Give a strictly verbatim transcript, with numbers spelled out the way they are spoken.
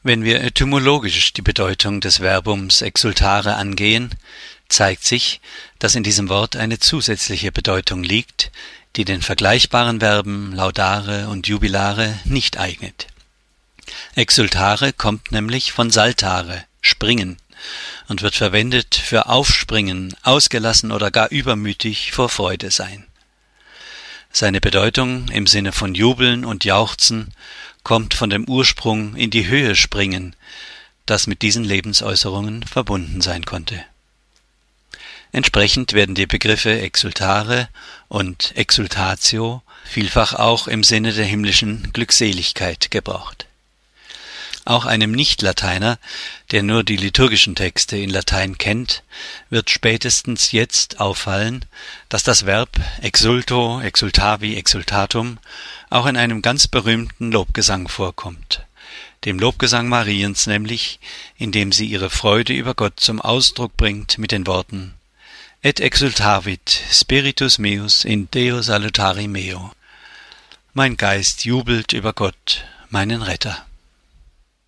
Wenn wir etymologisch die Bedeutung des Verbums exultare angehen, zeigt sich, dass in diesem Wort eine zusätzliche Bedeutung liegt, die den vergleichbaren Verben laudare und jubilare nicht eignet. Exultare kommt nämlich von saltare, springen, und wird verwendet für aufspringen, ausgelassen oder gar übermütig vor Freude sein. Seine Bedeutung im Sinne von jubeln und jauchzen kommt von dem Ursprung in die Höhe springen, das mit diesen Lebensäußerungen verbunden sein konnte. Entsprechend werden die Begriffe exultare und exultatio vielfach auch im Sinne der himmlischen Glückseligkeit gebraucht. Auch einem Nicht-Lateiner, der nur die liturgischen Texte in Latein kennt, wird spätestens jetzt auffallen, dass das Verb exulto, exultavi, exultatum auch in einem ganz berühmten Lobgesang vorkommt, dem Lobgesang Mariens nämlich, in dem sie ihre Freude über Gott zum Ausdruck bringt mit den Worten Et exultavit spiritus meus in Deo salutari meo. Mein Geist jubelt über Gott, meinen Retter.